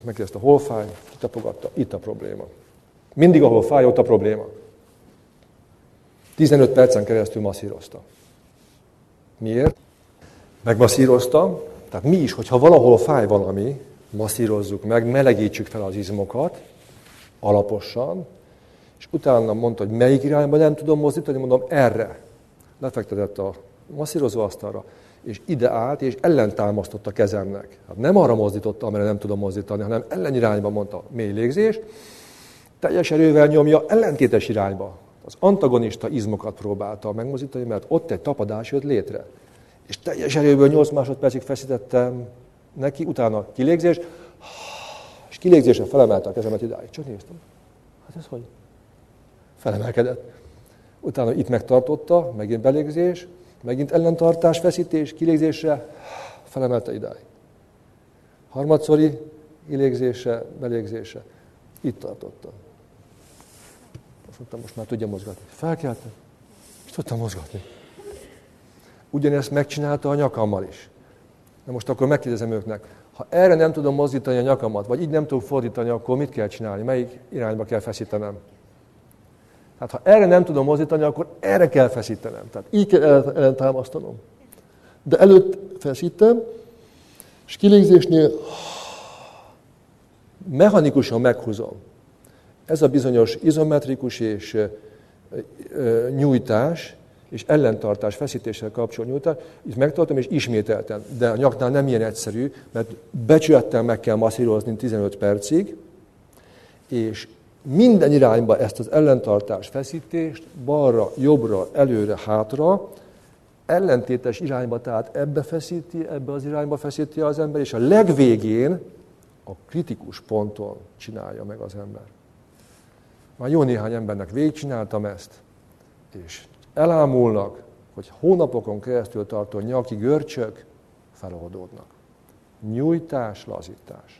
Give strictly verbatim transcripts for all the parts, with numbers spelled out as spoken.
Megkérdezte, hol fáj, kitapogatta, itt a probléma. Mindig, ahol fáj, ott a probléma. tizenöt percen keresztül masszírozta. Miért? Megmasszírozta, tehát mi is, hogyha valahol fáj valami, masszírozzuk meg, melegítsük fel az izmokat, alaposan, és utána mondta, hogy melyik irányba nem tudom mozdítani, mondom, erre. Lefektetett a masszírozó asztalra, és ide állt, és ellentámasztott a kezemnek. Hát nem arra mozdította, amire nem tudom mozdítani, hanem ellenirányba mondta, mély légzés, teljes erővel nyomja, ellentétes irányba. Az antagonista izmokat próbálta megmozdítani, mert ott egy tapadás jött létre. És teljes erőből nyolc másodpercig feszítettem neki, utána kilégzés, és kilégzésre felemelte a kezemet idáig. Csak néztem. Hát ez hogy? Felemelkedett. Utána itt megtartotta, megint belégzés, megint ellentartás, feszítés, kilégzésre, felemelte idáig. Harmadszori kilégzésre, belégzésre. Itt tartotta. Azt mondtam, most már tudja mozgatni. Felkeltem, és tudtam mozgatni. Ugyanezt megcsinálta a nyakammal is. Na most akkor megkérdezem őknek, ha erre nem tudom mozdítani a nyakamat, vagy így nem tudom fordítani, akkor mit kell csinálni? Melyik irányba kell feszítenem? Tehát ha erre nem tudom mozdítani, akkor erre kell feszítenem. Tehát így kell ellentámasztanom. De előtt feszítem, és kilégzésnél mechanikusan meghúzom. Ez a bizonyos izometrikus és nyújtás, és ellentartás, feszítéssel kapcsolatú nyújtás, itt megtartom és ismételtem. De a nyaknál nem ilyen egyszerű, mert becsülettel meg kell masszírozni tizenöt percig, és minden irányba ezt az ellentartás, feszítést, balra, jobbra, előre, hátra, ellentétes irányba, tehát ebbe feszíti, ebbe az irányba feszíti az ember, és a legvégén a kritikus ponton csinálja meg az ember. Már jó néhány embernek végigcsináltam ezt, és elámulnak, hogy hónapokon keresztül tartó nyaki görcsök feloldódnak. Nyújtás, lazítás.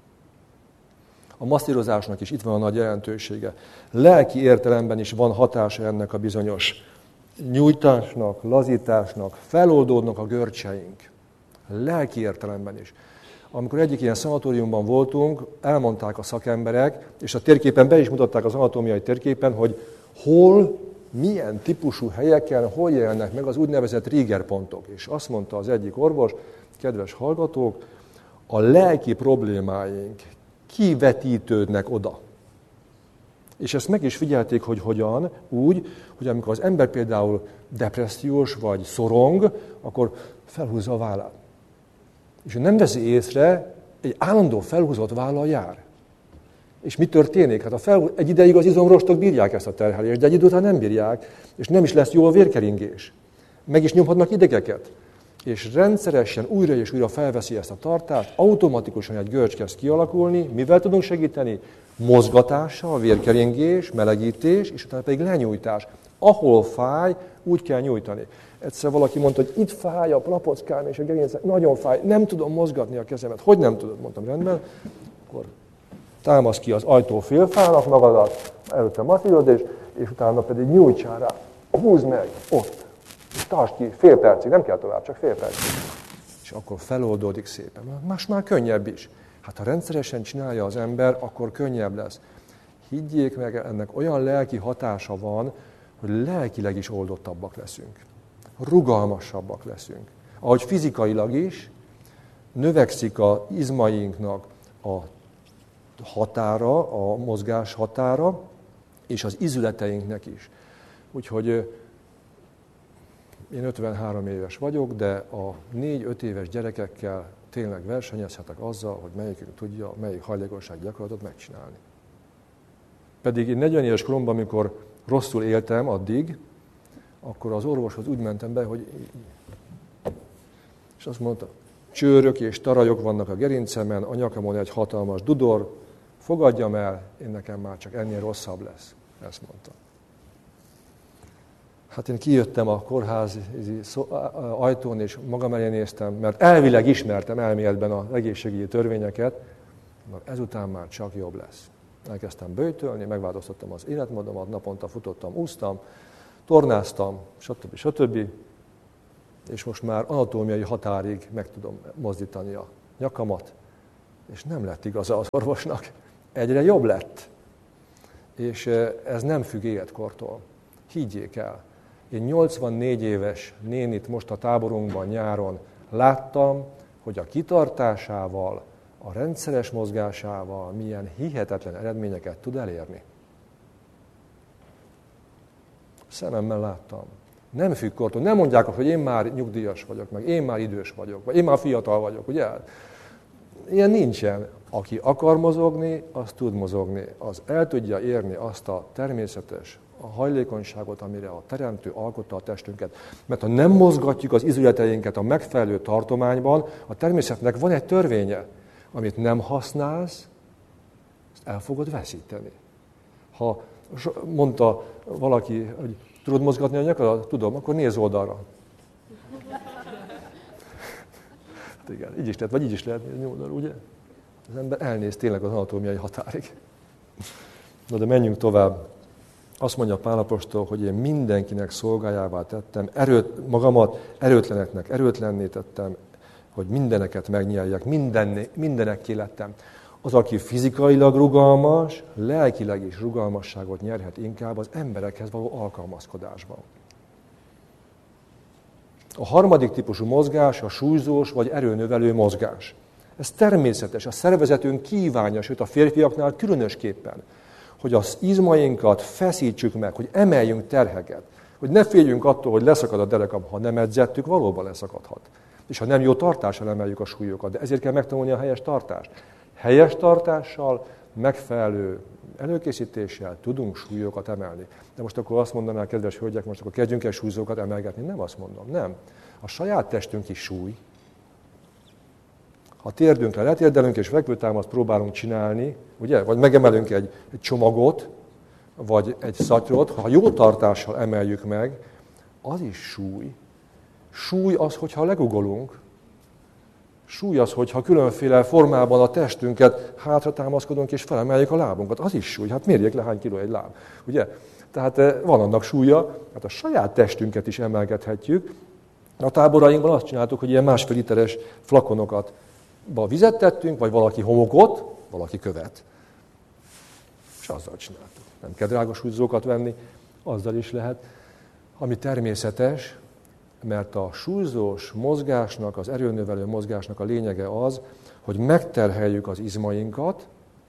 A masszírozásnak is itt van a nagy jelentősége. Lelki értelemben is van hatása ennek a bizonyos nyújtásnak, lazításnak, feloldódnak a görcseink. Lelki értelemben is. Amikor egyik ilyen szanatóriumban voltunk, elmondták a szakemberek, és a térképen be is mutatták az anatómiai térképen, hogy hol, milyen típusú helyeken, hol jelennek meg az úgynevezett Rieger pontok. És azt mondta az egyik orvos, kedves hallgatók, a lelki problémáink kivetítődnek oda. És ezt meg is figyelték, hogy hogyan, úgy, hogy amikor az ember például depressziós vagy szorong, akkor felhúzza a vállát. És ő nem veszi észre, egy állandó felhúzott vállal jár. És mi történik? Hát a felhúz... egy ideig az izomrostok bírják ezt a terhelést, de egy idő után nem bírják, és nem is lesz jó a vérkeringés. Meg is nyomhatnak idegeket. És rendszeresen újra és újra felveszi ezt a tartást, automatikusan egy görcs kezd kialakulni. Mivel tudunk segíteni? Mozgatással, vérkeringés, melegítés, és utána pedig lenyújtás. Ahol fáj, úgy kell nyújtani. Egyszer valaki mondta, hogy itt fáj a lapockám és a gerincem, nagyon fáj, nem tudom mozgatni a kezemet. Hogy nem tudod? Mondtam, rendben. Akkor támasz ki az ajtó félfának magadat, előtte masszírozd, és, és utána pedig nyújtsál rá. Húzd meg, ott. És tartsd ki, fél percig, nem kell tovább, csak fél percig. És akkor feloldódik szépen. Más már könnyebb is. Hát ha rendszeresen csinálja az ember, akkor könnyebb lesz. Higgyék meg, ennek olyan lelki hatása van, hogy lelkileg is oldottabbak leszünk. Rugalmasabbak leszünk. Ahogy fizikailag is, növekszik az izmainknak a határa, a mozgás határa, és az izületeinknek is. Úgyhogy én ötvenhárom éves vagyok, de a négy-öt éves gyerekekkel tényleg versenyezhetek azzal, hogy melyikük tudja, melyik hajlékonyság gyakorlatot megcsinálni. Pedig én negyven éves koromban, amikor rosszul éltem addig, akkor az orvoshoz úgy mentem be, hogy és azt mondta, csőrök és tarajok vannak a gerincemen, a nyakamon egy hatalmas dudor, fogadjam el, én nekem már csak ennél rosszabb lesz. Ezt mondta. Hát én kijöttem a kórházi ajtón, és magam elé néztem, mert elvileg ismertem elméletben az egészségügyi törvényeket, mert ezután már csak jobb lesz. Elkezdtem böjtölni, megváltoztattam az életmódomat, naponta futottam, úsztam, tornáztam, stb. stb. És most már anatómiai határig meg tudom mozdítani a nyakamat, És nem lett igaza az orvosnak. Egyre jobb lett. És ez nem függ életkortól. Higgyék el. Én nyolcvannégy éves nénit most a táborunkban nyáron láttam, hogy a kitartásával, a rendszeres mozgásával milyen hihetetlen eredményeket tud elérni. Szememmel láttam. Nem függ kortól. Nem mondják, hogy én már nyugdíjas vagyok, meg én már idős vagyok, vagy én már fiatal vagyok, ugye? Ilyen nincsen. Aki akar mozogni, az tud mozogni. Az el tudja érni azt a természetes a hajlékonyságot, amire a teremtő alkotta a testünket. Mert ha nem mozgatjuk az izületeinket a megfelelő tartományban, a természetnek van egy törvénye, amit nem használsz, azt el fogod veszíteni. Ha mondta valaki, hogy tudod mozgatni a nyakadat? Tudom, akkor nézz oldalra. Igen, így is lehet, vagy így is lehet nézni oldalra, ugye? Az ember elnéz tényleg az anatómiai határig. Na de menjünk tovább. Azt mondja Pál apostol, hogy én mindenkinek szolgájává tettem, erőt, magamat erőtleneknek erőtlenné tettem, hogy mindeneket megnyeljek, minden, mindenekké lettem. Az, aki fizikailag rugalmas, lelkileg is rugalmasságot nyerhet inkább az emberekhez való alkalmazkodásban. A harmadik típusú mozgás a súlyzós vagy erőnövelő mozgás. Ez természetes, a szervezetünk kívánja, sőt a férfiaknál különösképpen, hogy az izmainkat feszítsük meg, hogy emeljünk terheket, hogy ne féljünk attól, hogy leszakad a derekam, ha nem edzettük, valóban leszakadhat. És ha nem jó tartással emeljük a súlyokat, de ezért kell megtanulni a helyes tartást. Helyes tartással, megfelelő előkészítéssel tudunk súlyokat emelni. De most akkor azt mondanál, kedves hölgyek, most akkor kezdjünk el súlyzókat emelgetni. Nem azt mondom, nem. A saját testünk is súly. Ha térdünkre letérdelünk és fekvőtámaszt próbálunk csinálni, ugye, vagy megemelünk egy, egy csomagot, vagy egy szatyrot, ha jó tartással emeljük meg, az is súly. Súly az, hogyha legugolunk. Súly az, hogyha különféle formában a testünket hátra támaszkodunk és felemeljük a lábunkat. Az is súly. Hát mérjék le, hány kiló egy láb. Ugye? Tehát van annak súlya, hát a saját testünket is emelgethetjük. A táborainkban azt csináltuk, hogy ilyen másfél literes flakonokat vizet tettünk, vagy valaki homokot, valaki követ. És azzal csináltuk. Nem kell drága súlyzókat venni, azzal is lehet. Ami természetes, mert a súlyzós mozgásnak, az erőnövelő mozgásnak a lényege az, hogy megterheljük az izmainkat,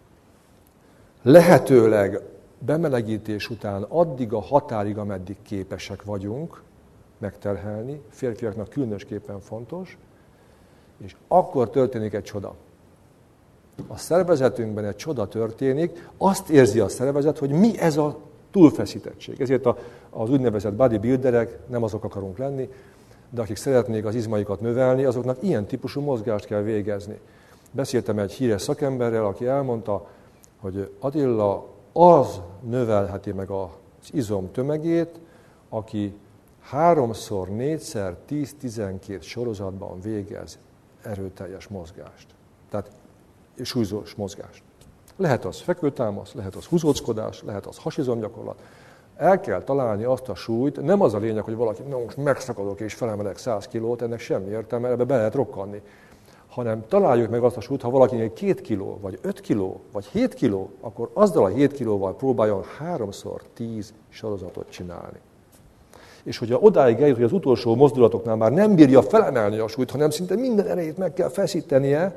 lehetőleg bemelegítés után addig a határig, ameddig képesek vagyunk megterhelni, férfiaknak különösképpen fontos, és akkor történik egy csoda. A szervezetünkben egy csoda történik, azt érzi a szervezet, hogy mi ez a túlfeszítettség. Ezért az úgynevezett bodybuilderek, nem azok akarunk lenni, de akik szeretnék az izmaikat növelni, azoknak ilyen típusú mozgást kell végezni. Beszéltem egy híres szakemberrel, aki elmondta, hogy Attila az növelheti meg az izom tömegét, aki háromszor, négyszer, tíz-tizenkét sorozatban végez erőteljes mozgást. Tehát súlyzós mozgást. Lehet az fekvőtámasz, lehet az húzóckodás, lehet az hasizomgyakorlat. El kell találni azt a súlyt, nem az a lényeg, hogy valaki, na most megszakadok és felemelek száz kilót, ennek semmi értelme, ebbe be lehet rokkanni. Hanem találjuk meg azt a súlyt, ha valakinek két kiló, vagy öt kiló, vagy hét kiló, akkor azzal a hét kilóval próbáljon háromszor tíz sorozatot csinálni. És hogyha odáig eljut, hogy az utolsó mozdulatoknál már nem bírja felemelni a súlyt, hanem szinte minden erejét meg kell feszítenie,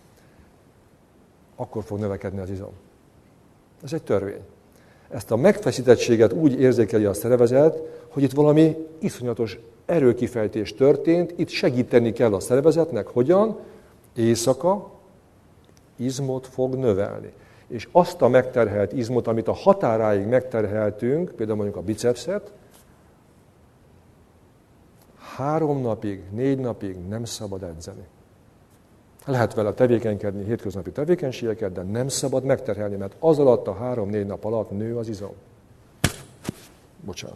akkor fog növekedni az izom. Ez egy törvény. Ezt a megfeszítettséget úgy érzékeli a szervezet, hogy itt valami iszonyatos erőkifejtés történt, itt segíteni kell a szervezetnek, hogyan? Éjszaka izmot fog növelni. És azt a megterhelt izmot, amit a határáig megterheltünk, például mondjuk a bicepszet, három napig, négy napig nem szabad edzeni. Lehet vele tevékenykedni, hétköznapi tevékenységeket, de nem szabad megterhelni, mert az alatt a három-négy nap alatt nő az izom. Bocsánat.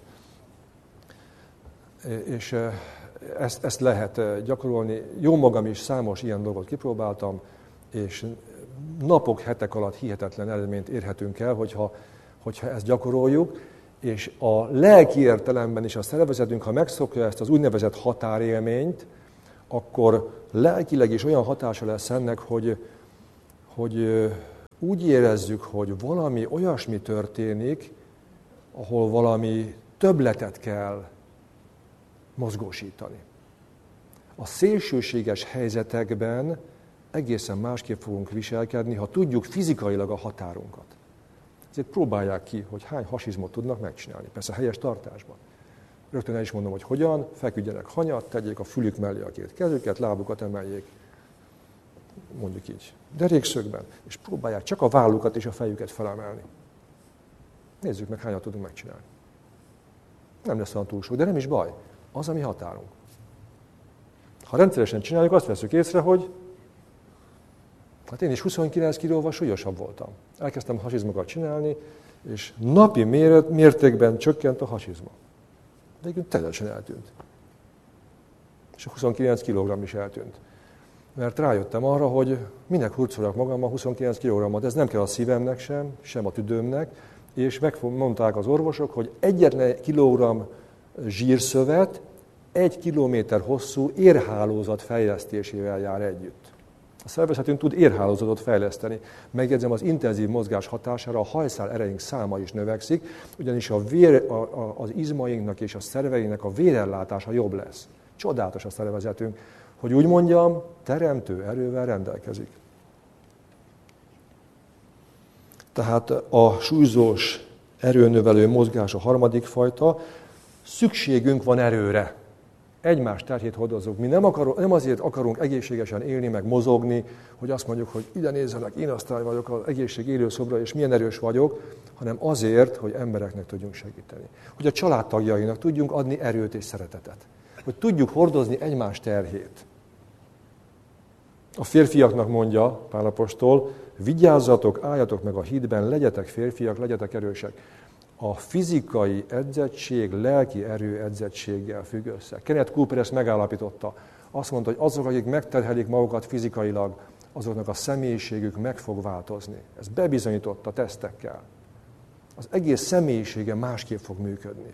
És ezt, ezt lehet gyakorolni. Jó magam is számos ilyen dolgot kipróbáltam, és napok, hetek alatt hihetetlen eredményt érhetünk el, hogyha, hogyha ezt gyakoroljuk, és a lelki értelemben is a szervezetünk, ha megszokja ezt az úgynevezett határélményt, akkor lelkileg is olyan hatása lesz ennek, hogy hogy úgy érezzük, hogy valami olyasmi történik, ahol valami többletet kell mozgósítani. A szélsőséges helyzetekben egészen másképp fogunk viselkedni, ha tudjuk fizikailag a határunkat. Ezért próbálják ki, hogy hány hasizmot tudnak megcsinálni. Persze helyes tartásban. Rögtön el is mondom, hogy hogyan, feküdjenek hanyat, tegyék a fülük mellé a két kezüket, lábukat emeljék, mondjuk így, derékszögben, és próbálják csak a vállukat és a fejüket felemelni. Nézzük meg, hányat tudunk megcsinálni. Nem lesz olyan túl sok, de nem is baj. Az a mi határunk. Ha rendszeresen csináljuk, azt veszük észre, hogy hát én is huszonkilenc kilóval súlyosabb voltam. Elkezdtem hasizmokat csinálni, és napi méret, mértékben csökkent a hasizma. Végül teljesen eltűnt. És a huszonkilenc kilogramm is eltűnt. Mert rájöttem arra, hogy minek hurcoljak magammal huszonkilenc kilogrammot, ez nem kell a szívemnek sem, sem a tüdőmnek, és megmondták az orvosok, hogy egyetlen kilogramm zsírszövet egy kilométer hosszú érhálózat fejlesztésével jár együtt. A szervezetünk tud érhálózatot fejleszteni. Megjegyzem, az intenzív mozgás hatására a hajszál ereink száma is növekszik, ugyanis a vér, a, a, az izmainknak és a szerveinknek a vérellátása jobb lesz. Csodálatos a szervezetünk, hogy úgy mondjam, teremtő erővel rendelkezik. Tehát a súlyzós erőnövelő mozgás a harmadik fajta. Szükségünk van erőre. Egymás terhét hordozunk. Mi nem, akarunk, nem azért akarunk egészségesen élni, meg mozogni, hogy azt mondjuk, hogy ide nézzenek, én aztán vagyok az egészség élőszobra, és milyen erős vagyok, hanem azért, hogy embereknek tudjunk segíteni. Hogy a családtagjainak tudjunk adni erőt és szeretetet. Hogy tudjuk hordozni egymás terhét. A férfiaknak mondja Pál apostol, vigyázzatok, álljatok meg a hitben, legyetek férfiak, legyetek erősek. A fizikai edzettség lelki erő edzettséggel függ össze. Kenneth Cooper ezt megállapította. Azt mondta, hogy azok, akik megterhelik magukat fizikailag, azoknak a személyiségük meg fog változni. Ez bebizonyította tesztekkel. Az egész személyisége másképp fog működni.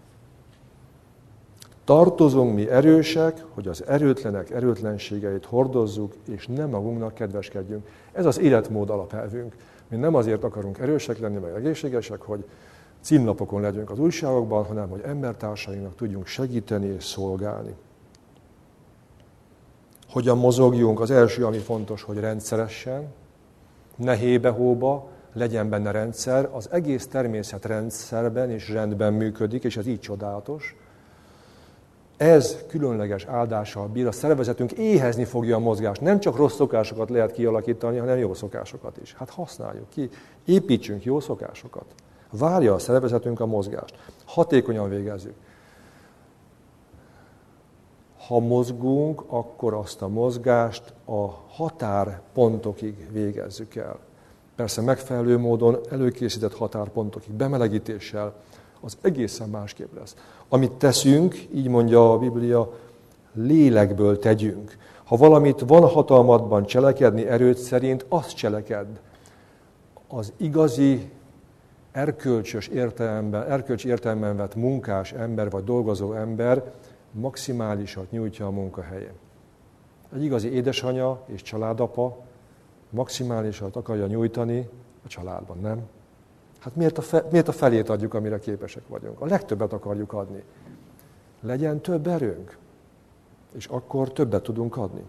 Tartozunk mi erősek, hogy az erőtlenek erőtlenségeit hordozzuk, és nem magunknak kedveskedjünk. Ez az életmód alapelvünk. Mi nem azért akarunk erősek lenni, meg egészségesek, hogy címlapokon legyünk az újságokban, hanem hogy embertársainknak tudjunk segíteni és szolgálni. Hogyan mozogjunk? Az első, ami fontos, hogy rendszeresen, ne hébe-hóba, legyen benne rendszer. Az egész természet rendszerben és rendben működik, és ez így csodálatos. Ez különleges áldással bír, a szervezetünk éhezni fogja a mozgást. Nem csak rossz szokásokat lehet kialakítani, hanem jó szokásokat is. Hát használjuk ki, építsünk jó szokásokat. Várja a szervezetünk a mozgást. Hatékonyan végezzük. Ha mozgunk, akkor azt a mozgást a határpontokig végezzük el. Persze megfelelő módon előkészített határpontokig, bemelegítéssel, az egészen másképp lesz. Amit teszünk, így mondja a Biblia, lélekből tegyünk. Ha valamit van hatalmadban cselekedni erőd szerint, azt cselekedd. Az igazi, erkölcsös értelemben, erkölcsi értelemben vett munkás ember vagy dolgozó ember maximálisat nyújtja a munkahelyén. Egy igazi édesanya és családapa maximálisat akarja nyújtani a családban, nem? Hát miért a, fe, miért a felét adjuk, amire képesek vagyunk? A legtöbbet akarjuk adni. Legyen több erőnk, és akkor többet tudunk adni.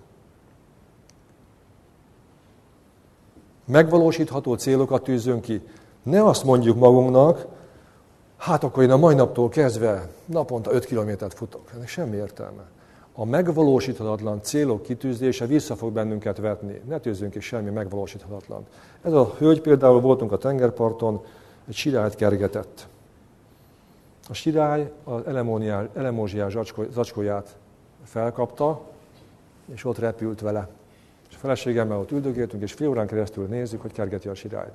Megvalósítható célokat tűzünk ki. Ne azt mondjuk magunknak, hát akkor én a mai naptól kezdve naponta öt kilométert futok. Ennek semmi értelme. A megvalósíthatatlan célok kitűzése vissza fog bennünket vetni. Ne tűzzünk ki semmi megvalósíthatatlan. Ez a hölgy például, voltunk a tengerparton, egy sirályt kergetett. A sirály az elemózsiás zacskóját felkapta, és ott repült vele. És a feleségemmel ott üldögéltünk, és fél órán keresztül nézzük, hogy kergeti a sirályt.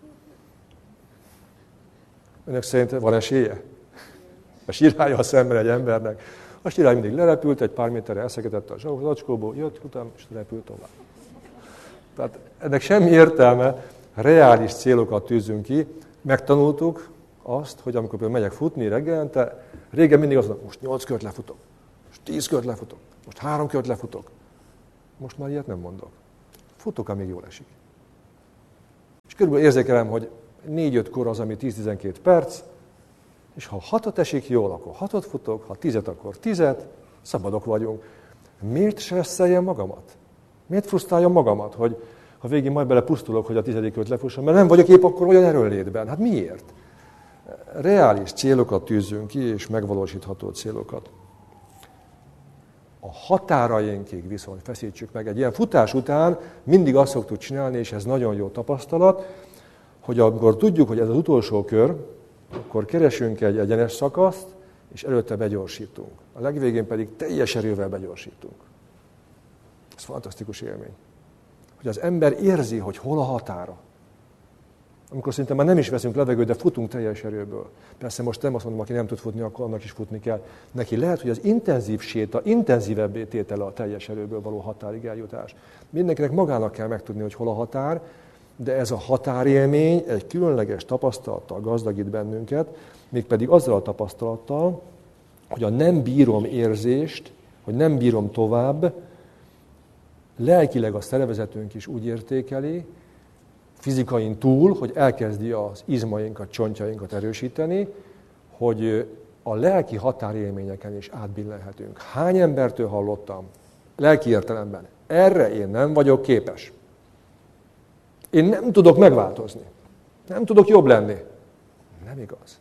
Önök szerint van esélye? A sirállyal szemben egy embernek. A sirály mindig lerepült, egy pár méterre elszegetette a zacskóból, jött utána, és repült tovább. Tehát ennek semmi értelme, reális célokat tűzünk ki. Megtanultuk azt, hogy amikor például megyek futni reggelente, régen mindig azt mondom, most nyolc kört lefutok, most tíz kört lefutok, most három kört lefutok. Most már ilyet nem mondok. Futok, amíg jól esik. körülbelül érzékelem, hogy négy-ötkor az, ami tíz-tizenkét perc, és ha hatot esik jól, akkor hatot futok, ha tizet, akkor tizet, szabadok vagyunk. Miért stresszeljem magamat? Miért frusztráljam magamat, hogy ha végén majd bele pusztulok, hogy a tizedikőt lefussam, mert nem vagyok épp akkor olyan erőnlétben. Hát miért? Reális célokat tűzzünk ki, és megvalósítható célokat. A határainkig viszont feszítsük meg. Egy ilyen futás után mindig azt szoktuk csinálni, és ez nagyon jó tapasztalat, hogy amikor tudjuk, hogy ez az utolsó kör, akkor keresünk egy egyenes szakaszt, és előtte begyorsítunk. A legvégén pedig teljes erővel begyorsítunk. Ez fantasztikus élmény. Hogy az ember érzi, hogy hol a határa. Amikor szinte már nem is veszünk levegőt, de futunk teljes erőből. Persze most nem azt mondom, aki nem tud futni, akkor annak is futni kell. Neki lehet, hogy az intenzív séta, intenzívebbé tétele a teljes erőből való határig eljutás. Mindenkinek magának kell megtudni, hogy hol a határ, de ez a határélmény egy különleges tapasztalattal gazdagít bennünket, mégpedig azzal a tapasztalattal, hogy a nem bírom érzést, hogy nem bírom tovább, lelkileg a szervezetünk is úgy értékeli, fizikain túl, hogy elkezdi az izmainkat, csontjainkat erősíteni, hogy a lelki határélményeken is átbillenhetünk. Hány embertől hallottam, lelki értelemben, erre én nem vagyok képes. Én nem tudok megváltozni. Nem tudok jobb lenni. Nem igaz.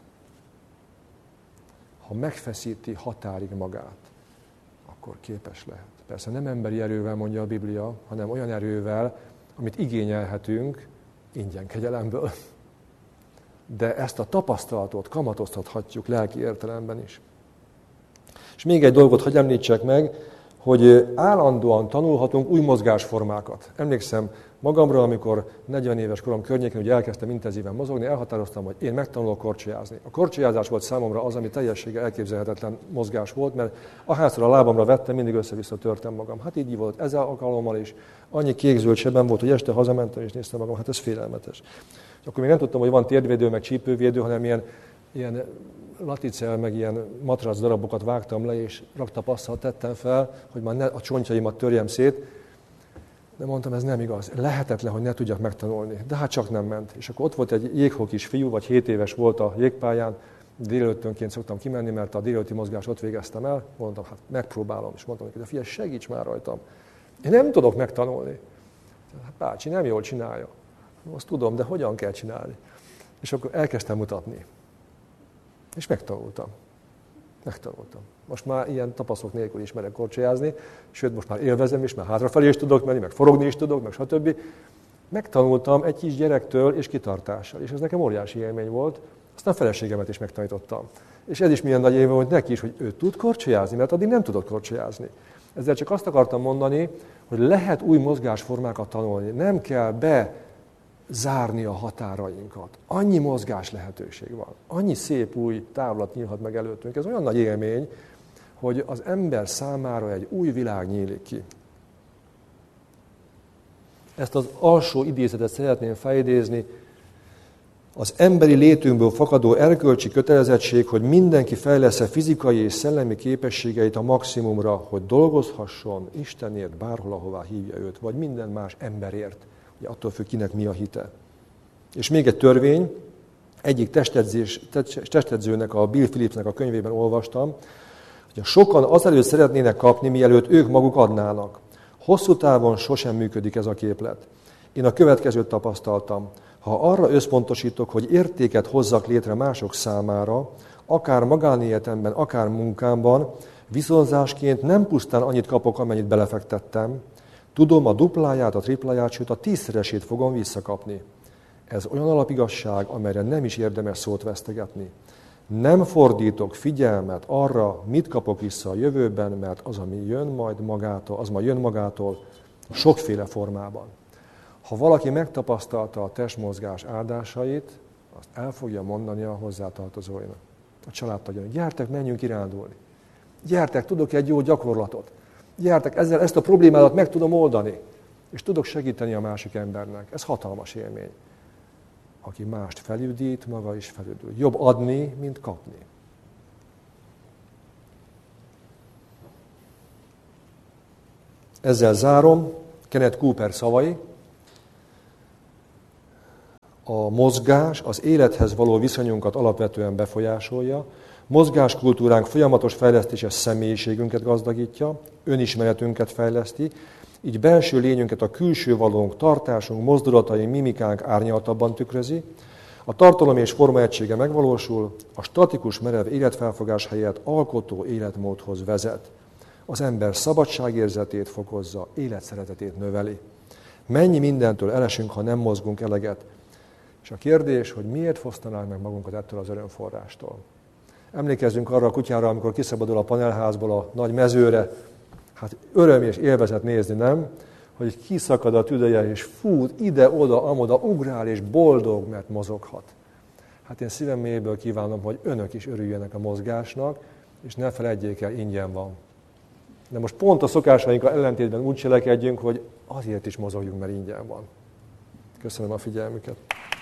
Ha megfeszíti határig magát, akkor képes lehet. Persze nem emberi erővel mondja a Biblia, hanem olyan erővel, amit igényelhetünk ingyen kegyelemből. De ezt a tapasztalatot kamatoztathatjuk lelki értelemben is. És még egy dolgot hadd említsek meg, hogy állandóan tanulhatunk új mozgásformákat. Emlékszem magamra, amikor negyven éves korom környékén, hogy elkezdtem intenzíven mozogni, elhatároztam, hogy én megtanulok korcsolyázni. A korcsolyázás volt számomra az, ami teljessége elképzelhetetlen mozgás volt, mert ahányszor a lábamra vettem, mindig össze-vissza törtem magam. Hát így volt ezzel alkalommal is. Annyi kék-zöld sebem volt, hogy este hazamentem és néztem magam, hát ez félelmetes. És akkor még nem tudtam, hogy van térdvédő, meg csípővédő, hanem ilyen, ilyen laticel, meg ilyen matrac darabokat vágtam le, és raktapasszal tettem fel, hogy már ne a csontjaimat törjem szét. De mondtam, ez nem igaz. Lehetetlen, hogy ne tudjak megtanulni. De hát csak nem ment. És akkor ott volt egy jéghokis fiú, vagy hét éves volt a jégpályán, délelőttönként szoktam kimenni, mert a délelőtti mozgást ott végeztem el. Mondtam, hát megpróbálom. És mondtam neki, de figyelj, segíts már rajtam. Én nem tudok megtanulni. Hát bácsi, nem jól csinálja. Azt tudom, de hogyan kell csinálni? És akkor elkezdtem mutatni. És megtanultam. Megtanultam. Most már ilyen tapasztalatok nélkül ismerek korcsolyázni, sőt, most már élvezem is, mert hátrafelé is tudok menni, meg forogni is tudok, meg stb. Megtanultam egy kis gyerektől és kitartással, és ez nekem óriási élmény volt. Aztán a feleségemet is megtanítottam. És ez is milyen nagy élmény volt neki is, hogy ő tud korcsolyázni, mert addig nem tudott korcsolyázni. Ezzel csak azt akartam mondani, hogy lehet új mozgásformákat tanulni, nem kell be zárni a határainkat. Annyi mozgás lehetőség van. Annyi szép új távlat nyílhat meg előttünk. Ez olyan nagy élmény, hogy az ember számára egy új világ nyílik ki. Ezt az alsó idézetet szeretném felidézni. Az emberi létünkből fakadó erkölcsi kötelezettség, hogy mindenki fejlesz-e fizikai és szellemi képességeit a maximumra, hogy dolgozhasson Istenért bárhol, ahová hívja őt, vagy minden más emberért. Ugye attól függ, kinek mi a hite. És még egy törvény, egyik testedzés, testedzőnek, a Bill Phillipsnek a könyvében olvastam, hogy sokan azelőtt szeretnének kapni, mielőtt ők maguk adnának. Hosszú távon sosem működik ez a képlet. Én a következőt tapasztaltam. Ha arra összpontosítok, hogy értéket hozzak létre mások számára, akár magánéletemben, akár munkámban, viszonzásként nem pusztán annyit kapok, amennyit belefektettem, tudom, a dupláját, a tripláját, sőt a tízszeresét fogom visszakapni. Ez olyan alapigazság, amelyre nem is érdemes szót vesztegetni. Nem fordítok figyelmet arra, mit kapok vissza a jövőben, mert az, ami jön majd magától, az majd jön magától sokféle formában. Ha valaki megtapasztalta a testmozgás áldásait, azt el fogja mondani a hozzátartozóinak, a családtagjának. Gyertek, menjünk kirándulni. Gyertek, tudok egy jó gyakorlatot. Gyertek, ezzel ezt a problémádat meg tudom oldani, és tudok segíteni a másik embernek. Ez hatalmas élmény. Aki mást felüdít, maga is felüdül. Jobb adni, mint kapni. Ezzel zárom Kenneth Cooper szavai. a mozgás az élethez való viszonyunkat alapvetően befolyásolja, mozgáskultúránk folyamatos fejlesztése személyiségünket gazdagítja, önismeretünket fejleszti, így belső lényünket a külső valónk, tartásunk, mozdulataink, mimikánk árnyaltabban tükrözi, a tartalom és forma egysége megvalósul, a statikus merev életfelfogás helyett alkotó életmódhoz vezet. Az ember szabadságérzetét fokozza, életszeretetét növeli. Mennyi mindentől elesünk, ha nem mozgunk eleget. És a kérdés, hogy miért fosztanánk meg magunkat ettől az örömforrástól. Emlékezzünk arra a kutyára, amikor kiszabadul a panelházból a nagy mezőre, hát öröm és élvezet nézni, nem? Hogy kiszakad a tüdeje, és fut ide-oda, amoda, ugrál és boldog, mert mozoghat. Hát én szívem mélyből kívánom, hogy önök is örüljenek a mozgásnak, és ne feledjék el, ingyen van. De most pont a szokásainkkal ellentétben úgy cselekedjünk, hogy azért is mozogjunk, mert ingyen van. Köszönöm a figyelmüket.